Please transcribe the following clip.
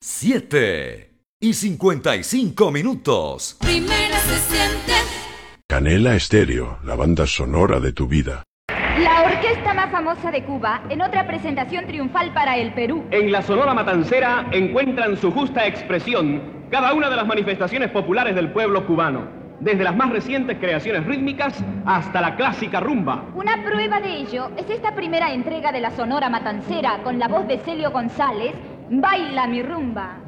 7:55. Primera se siente. Canela Estéreo, la banda sonora de tu vida. La orquesta más famosa de Cuba, en otra presentación triunfal para el Perú. En la Sonora Matancera encuentran su justa expresión cada una de las manifestaciones populares del pueblo cubano, desde las más recientes creaciones rítmicas hasta la clásica rumba. Una prueba de ello es esta primera entrega de la Sonora Matancera con la voz de Celio González, Baila mi rumba.